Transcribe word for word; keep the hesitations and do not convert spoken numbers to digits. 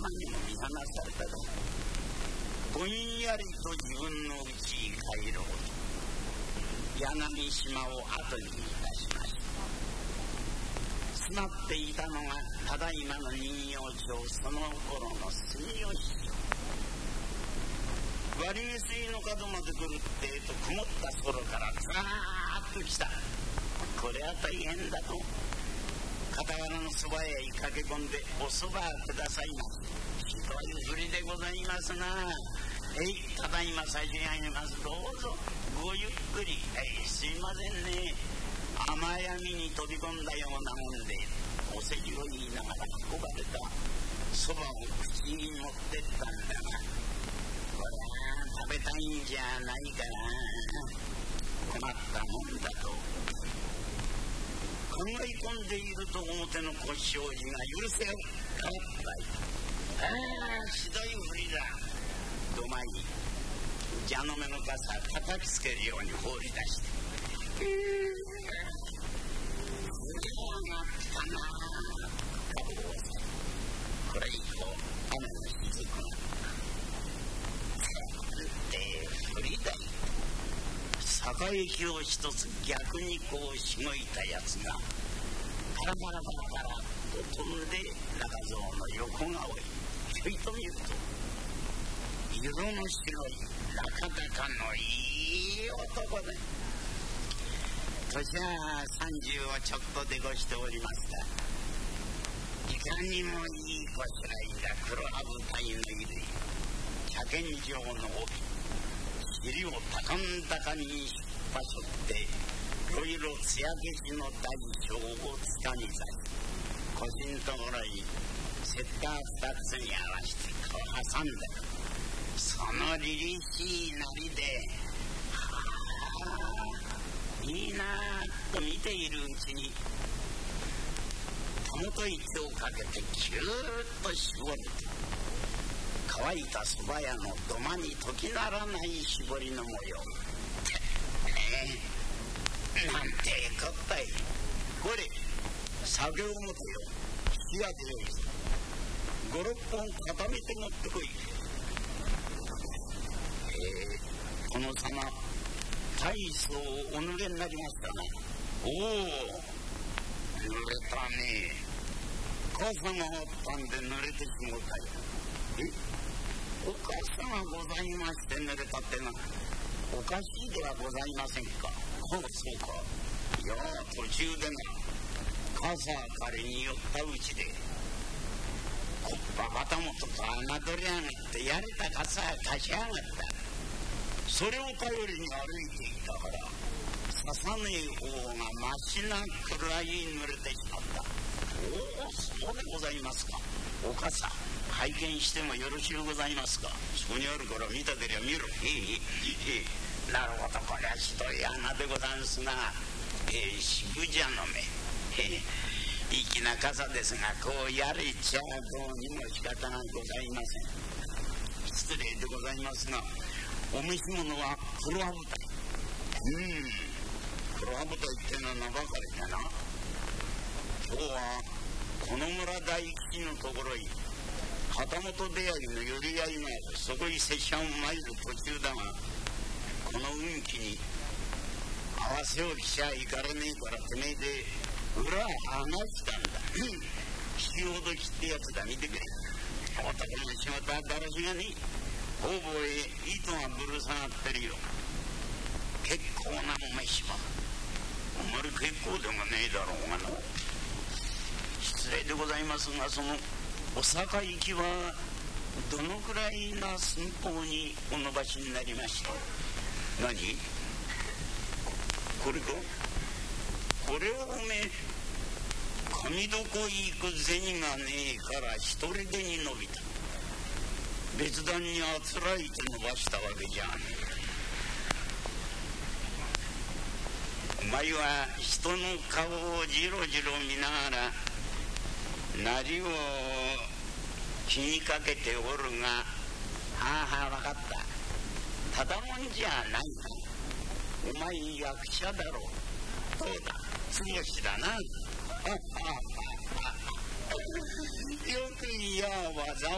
にも見放されたが、ぼんやりと自分の家に帰ろうと柳島を後にいたしました。詰まっていたのがただいまの人形町その頃の住吉町。割下水の角まで来るってえと曇った空からザーッと来た。これは大変だと傍らのそばへ駆け込んで、おそばくださいます。ひどいふりでございますな。えい、ただいま差し上げます。どうぞごゆっくり。えい、すいませんね。雨闇に飛び込んだようなもんでお世辞を言いながら運ばれたそばを口に持ってったんだが、これは食べたいんじゃないかな。困ったもんだと考え込んでいると表の小障子が許せよかったい。ああ、ひどいふりだ。どまに蛇の目の傘叩きつけるように放り出して、うーん、そうなったな。これ以降雨の雫がってふりだい。坂行きを一つ逆にこうしごいたやつがパラパラパラパラと飛んで中蔵の横顔へひょいと見ると、色の白い中高のいい男で、年は三十をちょっとでごしておりました。いかにもいいこしらえだ黒羽舞台の衣類、茶剣状の帯、尻を高ん高に引っ張っていろいろ艶消しの大将をつかみざし、腰のところにセッター二つに合わせてこう挟んで、その凛々しいなりで、はあいいなぁと見ているうちにたもとい手をかけてキューッと絞ると、乾いた蕎麦屋の土間に時ならない絞りの模様。ねえ、なんてこったい。これ作業元よ、引き当てよい。五六本固めて持ってこい。えー、この様大層お濡れになりましたな。おお、濡れたね。傘があったんで濡れてしもうたよ。え、お傘がございまして濡れたってのはおかしいではございませんか。そうそうか。いや途中でな傘借りに寄ったうちでこっぱばたもとと侮りやがってやれた傘貸しやがった。それを頼りに歩いていたからささねえ方がましなくらい濡れてしまった。おお、そうでございますか。お傘拝見してもよろしゅうございますか。そこにあるから見たけりゃ見ろ。へえへえ、なるほど、これはひどい穴でござんすが、えー、渋蛇の目、えー、粋な傘ですがこうやれちゃどうにも仕方がございません。失礼でございますがお召し物は黒羽舞台。うん、黒羽舞台ってのは名ばかりだな。今日はこの村大吉のところへ旗本出会いの寄り合いがある。そこへ拙者を参る途中だが、この運気に合わせをきちゃいかれねえからてめえで裏を離したんだ。引きほどきってやつだ。見てくれ。男の仕事はだらしがねえ。方々へ糸がぶる下がってるよ。結構なお召し物。あんまり結構でもねえだろうがな。失礼でございますが、そのお坂行きはどのくらいな寸法にお伸ばしになりました。何これか。これをおめえ神どこ行く銭がねえから一人でに伸びた。別段にあつらいて伸ばしたわけじゃん。お前は人の顔をじろじろ見ながらなりを気にかけておるが、はあはあ分かった。ただもんじゃないな。お前役者だろう。そうだ、剛だな。よくいや技